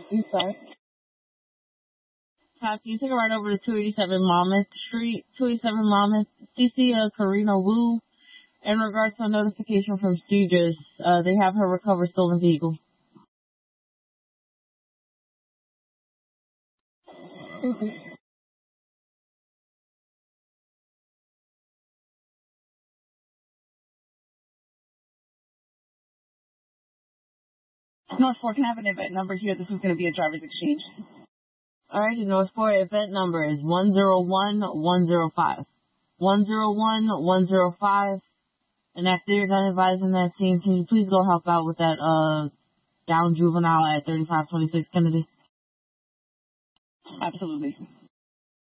I'm sorry. Can you take a ride over to 287 Monmouth Street, 287 Monmouth, CC Karina Wu, in regards to a notification from Stooges. They have her recover stolen vehicle. North 4, can I have an event number here? This is going to be a driver's exchange. Alright, the North 4 event number is 101105. 101105. And after you're done advising that scene, can you please go help out with that down juvenile at 3526 Kennedy? Absolutely.